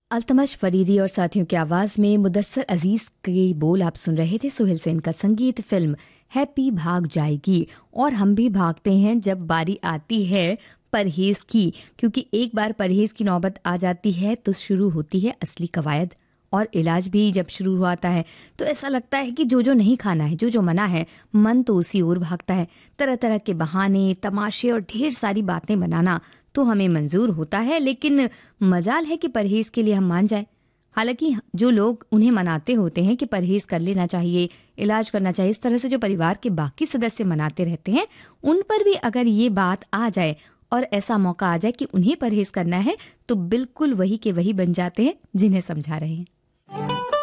अल्तमश फरीदी और साथियों की आवाज में मुदस्सर अजीज के बोल आप सुन रहे थे। सुहेल सेन का संगीत, फिल्म हैप्पी भाग जाएगी। और हम भी भागते हैं जब बारी आती है परहेज की, क्योंकि एक बार परहेज की नौबत आ जाती है तो शुरू होती है असली कवायद। और इलाज भी जब शुरू होता है तो ऐसा लगता है कि जो जो नहीं खाना है, जो जो मना है, मन तो उसी ओर भागता है। तरह तरह के बहाने, तमाशे और ढेर सारी बातें बनाना तो हमें मंजूर होता है, लेकिन मजाल है कि परहेज के लिए हम मान जाएं। हालांकि जो लोग उन्हें मनाते होते हैं कि परहेज कर लेना चाहिए, इलाज करना चाहिए, इस तरह से जो परिवार के बाकी सदस्य मनाते रहते हैं, उन पर भी अगर ये बात आ जाए और ऐसा मौका आ जाए कि उन्हें परहेज करना है, तो बिल्कुल वही के वही बन जाते हैं जिन्हें समझा रहे हैं।